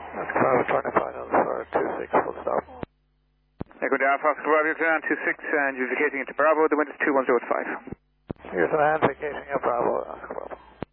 Oscar Bravo, turning final for 26, full stop. Echo down, Oscar Bravo, you're clear on 26 and you're vacating into Bravo, the wind is 2105. Here's an hand vacating at Bravo, Oscar Bravo.